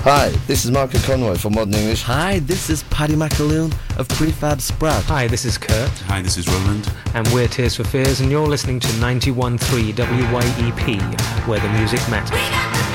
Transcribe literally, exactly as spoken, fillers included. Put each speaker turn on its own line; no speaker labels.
Hi, this is Michael Conroy from Modern English.
Hi, this is Paddy McAloon of Prefab Sprout.
Hi, this is Kurt.
Hi, this is Roland.
And we're Tears for Fears, and you're listening to ninety-one point three W Y E P, where the music matters.